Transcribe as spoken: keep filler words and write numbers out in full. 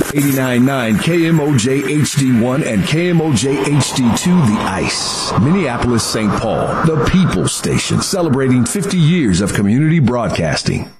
eighty-nine point nine K M O J H D one and K M O J H D two The Ice. Minneapolis, Saint Paul, the People Station, celebrating fifty years of community broadcasting.